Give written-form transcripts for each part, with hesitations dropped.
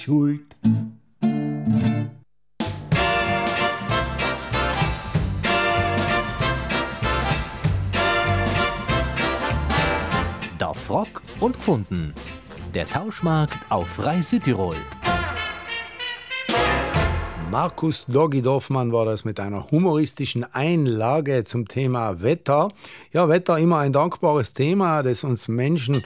Schuld. Der Frock und Gfunden. Der Tauschmarkt auf Frei Südtirol. Markus Doggy Dorfmann war das mit einer humoristischen Einlage zum Thema Wetter. Ja, Wetter immer ein dankbares Thema, das uns Menschen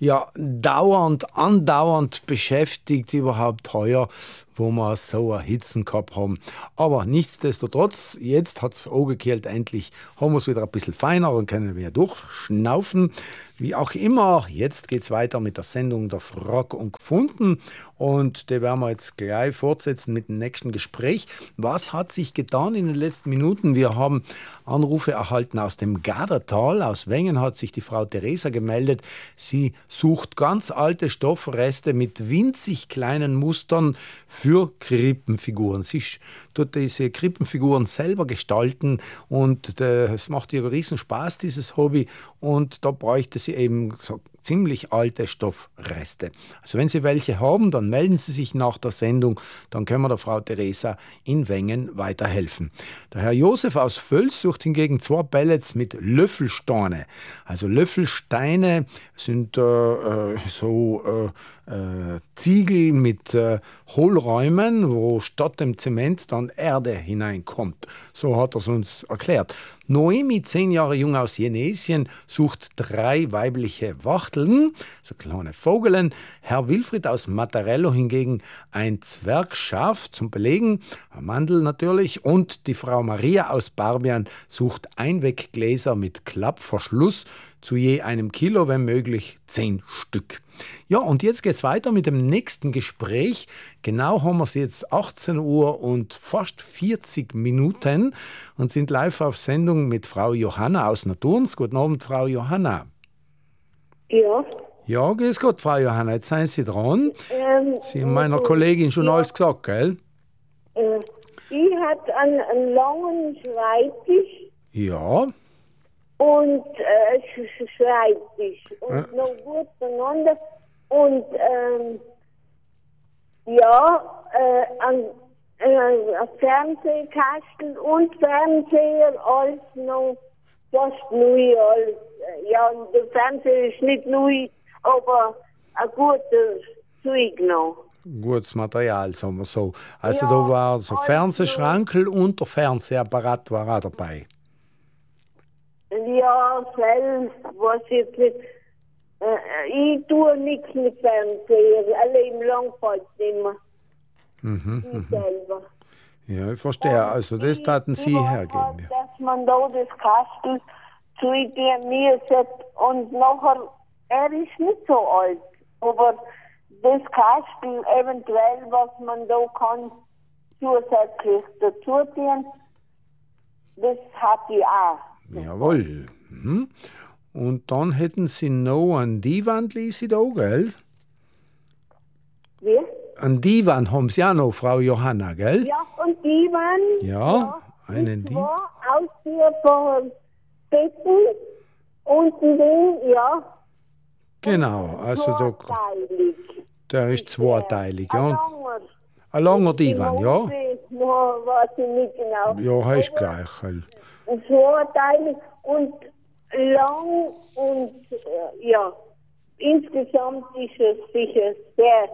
andauernd beschäftigt, überhaupt heuer, wo wir so Hitzen gehabt haben. Aber nichtsdestotrotz, jetzt hat es angekehlt, endlich haben wir es wieder ein bisschen feiner und können wieder durchschnaufen. Wie auch immer, jetzt geht es weiter mit der Sendung Der Frock und Gfunden und die werden wir jetzt gleich fortsetzen mit dem nächsten Gespräch. Was hat sich getan in den letzten Minuten? Wir haben Anrufe erhalten aus dem Gadertal. Aus Wengen hat sich die Frau Theresa gemeldet. Sie sucht ganz alte Stoffreste mit winzig kleinen Mustern für Krippenfiguren. Sie tut diese Krippenfiguren selber gestalten und es macht ihr riesen Spaß, dieses Hobby. Und da bräuchte sie eben so ziemlich alte Stoffreste. Also wenn Sie welche haben, dann melden Sie sich nach der Sendung, dann können wir der Frau Theresa in Wengen weiterhelfen. Der Herr Josef aus Völs sucht hingegen 2 Pellets mit Löffelsteine. Also Löffelsteine sind Ziegel mit Hohlräumen, wo statt dem Zement dann Erde hineinkommt. So hat er es uns erklärt. Noemi, 10 Jahre jung aus Jenesien, sucht 3 weibliche Wachteln, so kleine Vogelen. Herr Wilfried aus Mattarello hingegen ein Zwergschaf zum Belegen, ein Mandel natürlich. Und die Frau Maria aus Barbian sucht Einweggläser mit Klappverschluss, zu je 1 Kilo, wenn möglich 10 Stück. Ja, und jetzt geht's weiter mit dem nächsten Gespräch. Genau haben wir es jetzt 18 Uhr und fast 40 Minuten und sind live auf Sendung mit Frau Johanna aus Naturns. Guten Abend, Frau Johanna. Ja. Ja, grüß Gott, Frau Johanna, jetzt sind Sie dran. Sie haben meiner Kollegin schon alles gesagt, gell? Ich hatte einen langen Schreibtisch. Ja. Und Schreibtisch. Und noch gut beieinander. Und ein Fernsehkasten und Fernseher, alles noch fast neu. Alles. Ja, der Fernseher ist nicht neu, aber ein gutes Zeug noch. Gutes Material, sagen wir so. Also Ja, da war so alles Fernsehschrankel und der Fernsehapparat war auch dabei. Ja, selbst, was jetzt nicht. Ich tue nichts mit Fernseher, alle im Langfalt immer. Ich selber. Ja, ich verstehe. Also das taten Sie hergeben. Halt, dass man da das Kastel zu mir setzt und nachher, er ist nicht so alt, aber das Kastel eventuell, was man da kann, zusätzlich dazu tun, das hat ich auch. Jawohl. Und dann hätten Sie noch einen Divan, Lisi, da, gell? Wie? Einen Divan haben Sie auch noch, Frau Johanna, gell? Ja, und Divan. Ja, einen Divan. Ausführbare Betten unten drin, ja. Genau, also da, Zweiteilig. der ist zweiteilig, Ein ja. langer. Ein langer Divan, ja. Noch weiß ich nicht genau. Ja, heißt gleich. Gell? Zweiteilig und lang und insgesamt ist es sicher sehr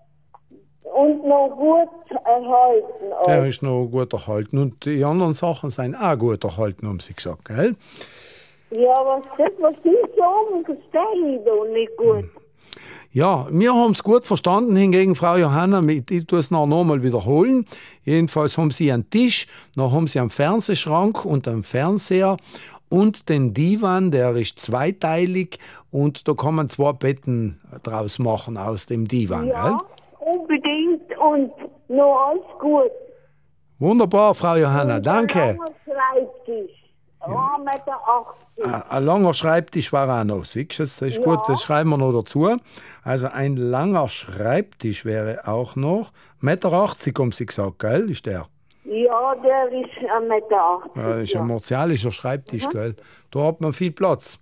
und noch gut erhalten. Der ist noch gut erhalten. Und die anderen Sachen sind auch gut erhalten, haben Sie gesagt, gell? Ja, was Sie sagen, verstehe ich da nicht gut. Ja, wir haben es gut verstanden, hingegen Frau Johanna, ich tue es noch einmal wiederholen. Jedenfalls haben Sie einen Tisch, dann haben Sie einen Fernsehschrank und einen Fernseher und den Divan, der ist zweiteilig und da kann man 2 Betten draus machen aus dem Divan, Ja, gell? unbedingt und noch alles gut. Wunderbar, Frau Johanna, danke. Ein langer Schreibtisch, 1,80 Meter. Ein langer Schreibtisch war auch noch, siehst du? Das ist gut, das schreiben wir noch dazu. Also ein langer Schreibtisch wäre auch noch. 1,80 Meter haben Sie gesagt, gell? Ist der? Ja, der ist 1,80 Meter. Ja, das ist ein martialischer Schreibtisch, gell? Da hat man viel Platz.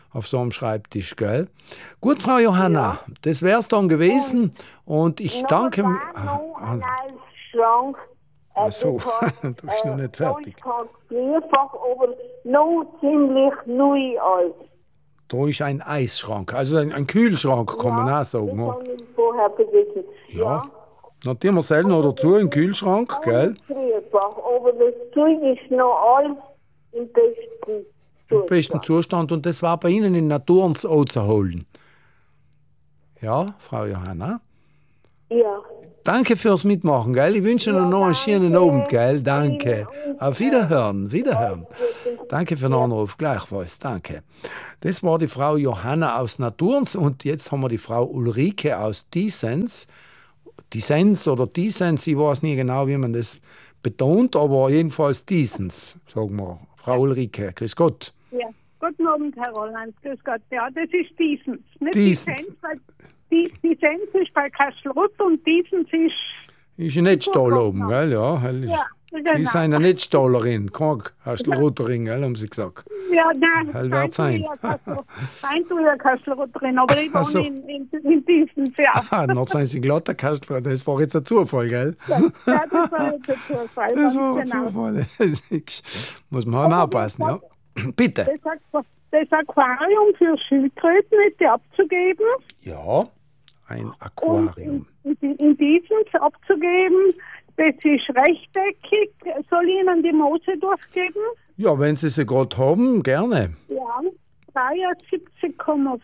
auf so einem Schreibtisch, gell? Gut, Frau Johanna, das wär's dann gewesen und ich danke mir. Noch ein Eisschrank. Ach so, du bist noch nicht fertig. Vierfach, aber noch ziemlich neu alt. Da ist ein Eisschrank, also ein Kühlschrank, kann man auch sagen. Das habe ich vorher vergessen. Ja, dann tun wir selber noch dazu, einen Kühlschrank, gell? Vierfach, aber das Zeug ist noch alles im besten Im besten Zustand und das war bei Ihnen in Naturens auch zu holen. Ja, Frau Johanna? Ja. Danke fürs Mitmachen, gell? Ich wünsche Ihnen noch einen schönen Abend, gell? Danke. Auf Wiederhören, Wiederhören. Danke für den Anruf, gleichfalls, danke. Das war die Frau Johanna aus Naturns und jetzt haben wir die Frau Ulrike aus Diessens. Diessens oder Diessens, ich weiß nie genau, wie man das betont, aber jedenfalls Diessens, sagen wir. Frau Ulrike, grüß Gott. Ja, guten Abend, Herr Roland, grüß Gott. Ja, das ist Diessens. Nicht Diessens. Diessens ist bei Kastelruth und Diessens ist... Ist ein Netzstall oben, gell? Ja, Ja, Sie genau. ist eine Netzstallerin, keine Kastelrutterin, gell, haben Sie gesagt. Ja, nein, Hell wird sein. Nein, du ja Kastelrutterin, aber ich Ach so. wohne in Diessens, ja. Ah, noch sind Sie glatter Kastel, das war jetzt ein Zufall, gell? Ja, das war jetzt ein Zufall. Das ganz war ein genau. Zufall. Muss man halt aufpassen, ja. Bitte. Das Aquarium für Schildkröten ist abzugeben. Ja, ein Aquarium. Und in Diessens abzugeben. Das ist rechteckig. Soll ich Ihnen die Mose durchgeben? Ja, wenn Sie sie gerade haben, gerne. Ja, 73,5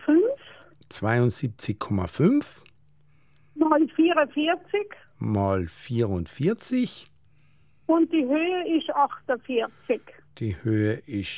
72,5 mal 44 mal 44. und die Höhe ist 48. Die Höhe ist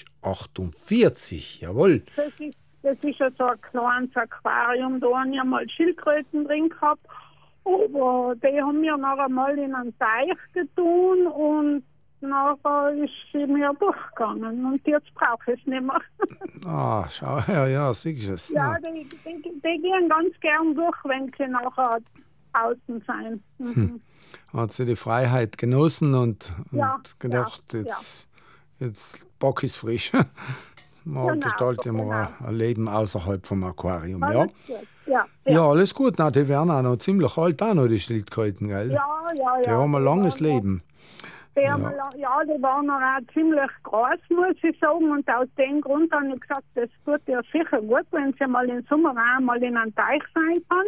48, jawohl. Das ist ja so ein kleines Aquarium. Da haben ja mal Schildkröten drin gehabt. Aber die haben wir noch einmal in einen Teich getan und nachher ist sie mir durchgegangen. Und jetzt brauche ich es nicht mehr. Ah, schau, ja, siehst du es. Ja, die gehen ganz gern durch, wenn sie nachher außen sein. Mhm. Hat sie die Freiheit genossen und Ja, gedacht, ja, jetzt Bock ist frisch. Man Genau, gestaltet immer genau. ein Leben außerhalb vom Aquarium, ja. Alles gut. Ja, Ja, alles gut. Na, die werden auch noch ziemlich alt, auch noch die Schildkröten, gell? ja. Die haben ein langes Leben. Die waren noch auch ziemlich groß, muss ich sagen. Und aus dem Grund habe ich gesagt, das tut ja sicher gut, wenn sie mal im Sommer auch mal in einem Teich sein kann.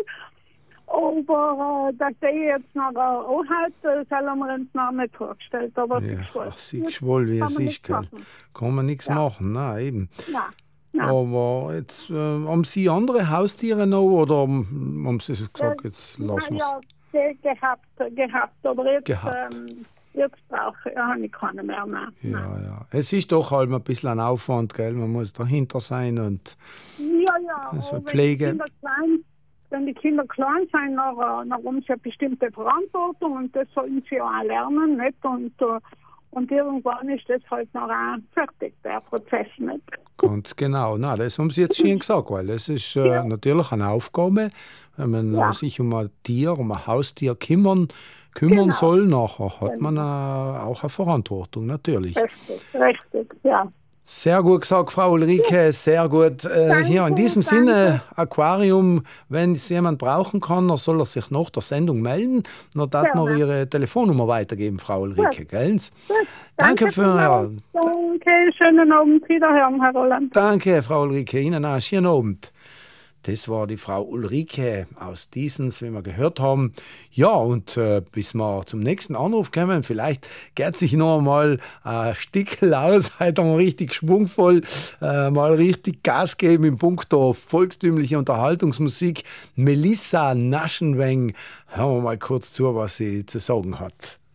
Aber dass die jetzt noch anhält, das haben wir uns noch nicht vorgestellt. Aber Ja, das ach, siehst wohl, wie es ist, gell? Kann man nichts machen, nein, eben. Nein. Aber jetzt, haben Sie andere Haustiere noch oder haben Sie gesagt, jetzt lassen wir es? Ja, gehabt. Aber jetzt, Gehabt. jetzt habe ich keine mehr. Nein. Ja. Es ist doch halt ein bisschen ein Aufwand, gell? Man muss dahinter sein und Ja. Also aber Pflege. Wenn die Kinder klein sind, dann haben sie eine bestimmte Verantwortung und das sollen sie auch lernen. Nicht? Und irgendwann ist das halt noch auch fertig, der Prozess nicht. ganz genau. Na, das haben Sie jetzt schön gesagt, weil es ist natürlich eine Aufgabe, wenn man sich um ein Tier, um ein Haustier kümmern Genau. soll, nachher hat man auch eine Verantwortung, natürlich. Richtig, ja. Sehr gut gesagt, Frau Ulrike, sehr gut. Hier in diesem Sinne, Aquarium, wenn es jemand brauchen kann, dann soll er sich nach der Sendung melden. Dann darf man Ihre Telefonnummer weitergeben, Frau Ulrike, gell? Danke für... Danke, schönen Abend, wiederhören, Herr Roland. Danke, Frau Ulrike, Ihnen auch einen schönen Abend. Das war die Frau Ulrike aus Diessens, wie wir gehört haben. Ja, und bis wir zum nächsten Anruf kommen, vielleicht geht sich noch einmal ein Stickel aus, heute haben wir richtig schwungvoll, mal richtig Gas geben im Punkto volkstümliche Unterhaltungsmusik. Melissa Naschenweng, hören wir mal kurz zu, was sie zu sagen hat.